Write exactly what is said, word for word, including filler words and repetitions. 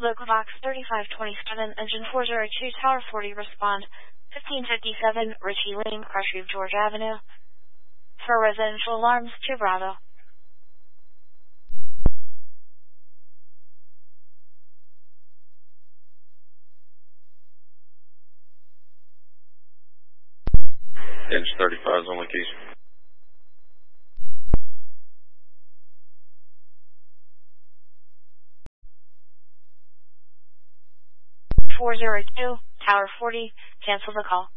Local Box thirty-five twenty-seven, Engine four zero two, Tower forty, respond. fifteen fifty-seven, Ritchie Lane, Crushview, George Avenue. For residential alarms, to Bravo. Inch thirty-five is on location. four zero two, Tower forty, cancel the call.